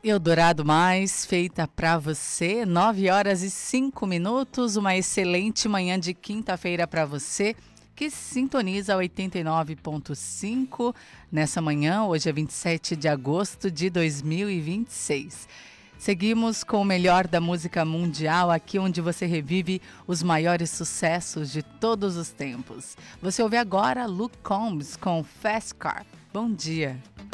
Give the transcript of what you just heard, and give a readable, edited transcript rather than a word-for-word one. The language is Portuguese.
Eldorado Mais, feita para você, 9 horas e 5 minutos, uma excelente manhã de quinta-feira para você, que sintoniza 89.5 nessa manhã, hoje é 27 de agosto de 2026. Seguimos com o melhor da música mundial, aqui onde você revive os maiores sucessos de todos os tempos. Você ouve agora Luke Combs com Fast Car. Bom dia!